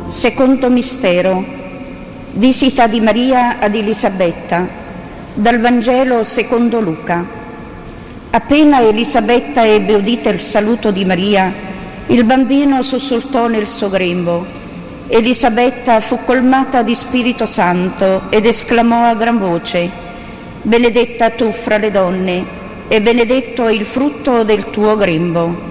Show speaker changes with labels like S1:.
S1: Secondo mistero, visita di Maria ad Elisabetta, dal Vangelo secondo Luca. Appena Elisabetta ebbe udito il saluto di Maria, il bambino sussultò nel suo grembo. Elisabetta fu colmata di Spirito Santo ed esclamò a gran voce: «Benedetta tu fra le donne, e benedetto il frutto del tuo grembo».